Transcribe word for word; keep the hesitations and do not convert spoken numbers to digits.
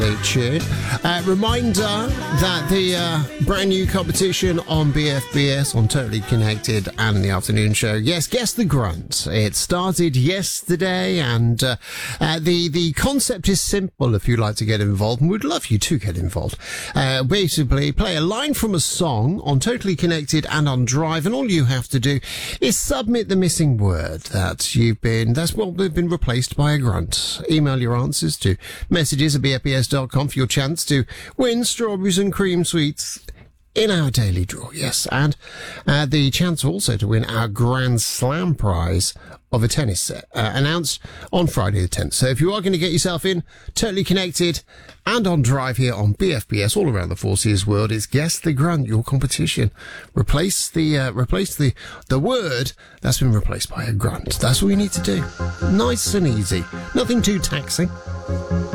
Tune. Uh, reminder that the uh, brand new competition on B F B S on Totally Connected and the afternoon show. Yes, Guess the Grunt. It started yesterday, and uh, uh, the the concept is simple. If you'd like to get involved, and we'd love you to get involved. Uh, basically, play a line from a song on Totally Connected and on Drive, and all you have to do is submit the missing word that you've been. That's what we've been replaced by a grunt. Email your answers to messages at b f b s dot com for your chance to win strawberries and cream sweets in our daily draw. Yes, and uh, the chance also to win our Grand Slam prize of a tennis set, uh, announced on Friday the tenth. So if you are going to get yourself in, Totally Connected and on Drive here on B F B S all around the Four Seas world, it's Guess the Grunt, your competition. Replace the uh, replace the the word that's been replaced by a grunt. That's all you need to do. Nice and easy. Nothing too taxing.